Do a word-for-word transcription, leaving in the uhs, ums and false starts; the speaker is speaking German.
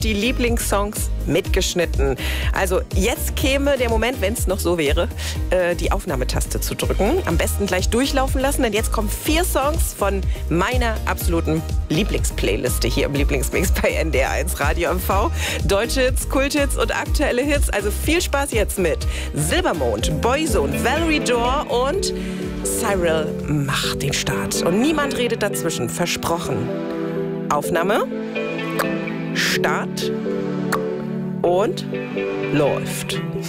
die Lieblingssongs mitgeschnitten. Also jetzt käme der Moment, wenn es noch so wäre, äh, die Aufnahmetaste zu drücken. Am besten gleich durchlaufen lassen, denn jetzt kommen vier Songs von meiner absoluten Lieblingsplayliste hier im Lieblingsmix bei N D R eins Radio M V. Deutsche Hits, Kulthits und aktuelle Hits. Also viel Spaß jetzt mit Silbermond, Boyzone, Valerie Dore und Cyril macht den Start. Und niemand redet dazwischen. Versprochen. Aufnahme, Start und läuft.